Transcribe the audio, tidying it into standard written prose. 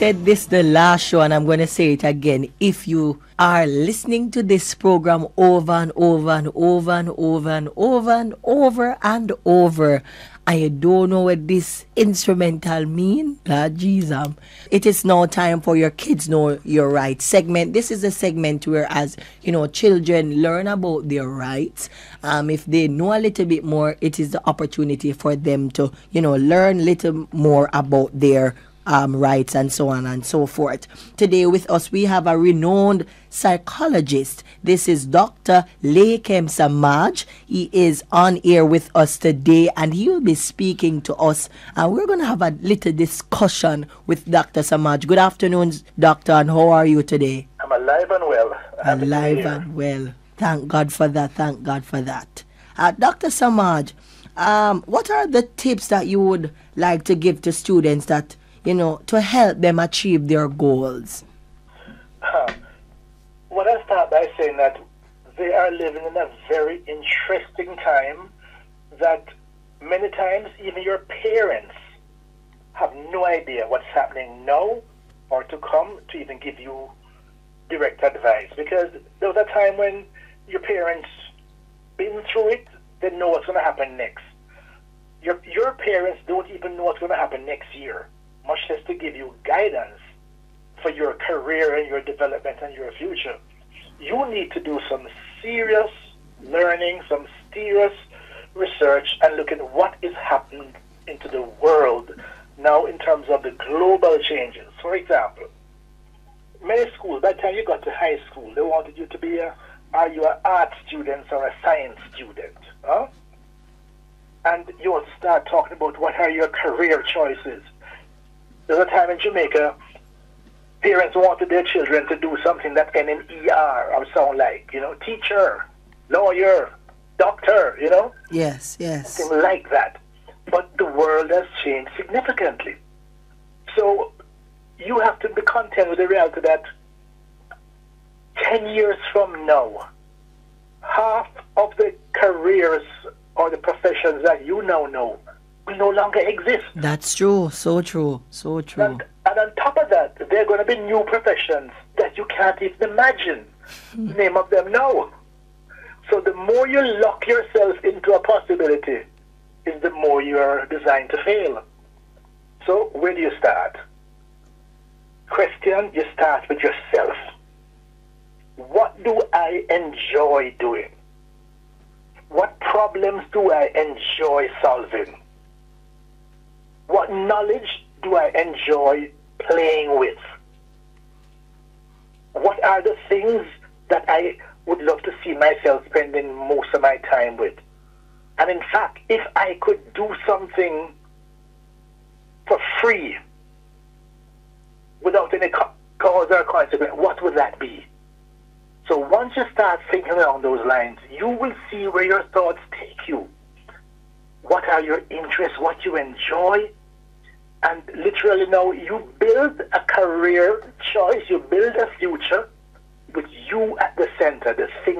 Said this the last show, and I'm going to say it again. If you are listening to this program over and over and over and over and over and over and over, and you don't know what this instrumental mean, Lord Jesus, it is now time for your kids know your rights segment. This is a segment where, as you know, children learn about their rights. If they know a little bit more, it is the opportunity for them to, learn a little more about their rights and so on and so forth. Today with us we have a renowned psychologist. This is Dr. Lakem Samaj. He is on air with us today and he will be speaking to us and we're going to have a little discussion with Dr. Samaj. Good afternoon, doctor, and how are you today? I'm alive and well. Alive and well. Thank God for that. Thank God for that. Dr. Samaj, what are the tips that you would like to give to students that to help them achieve their goals? Well, I start by saying that they are living in a very interesting time that many times even your parents have no idea what's happening now or to come to even give you direct advice. Because there was a time when your parents been through it, they know what's going to happen next. Your parents don't even know what's going to happen next year, much less to give you guidance for your career and your development and your future. You need to do some serious learning, some serious research, and look at what is happening into the world now in terms of the global changes. For example, many schools, by the time you got to high school, they wanted you to be are you an art student or a science student? Huh? And you want to start talking about what are your career choices. There's a time in Jamaica, parents wanted their children to do something that ended in ER or sound like, teacher, lawyer, doctor, Yes, yes. Something like that. But the world has changed significantly. So you have to be content with the reality that 10 years from now, half of the careers or the professions that you now know will no longer exist. That's true. So true. So true. And on top of that, there are going to be new professions that you can't even imagine the name of them now. So the more you lock yourself into a possibility, is the more you are designed to fail. So where do you start? Question, you start with yourself. What do I enjoy doing? What problems do I enjoy solving? What knowledge do I enjoy playing with? What are the things that I would love to see myself spending most of my time with? And in fact, if I could do something for free, without any cause or consequence, what would that be? So once you start thinking along those lines, you will see where your thoughts take you. What are your interests, what you enjoy? And literally now you build a career choice, you build a future with you at the center, the thing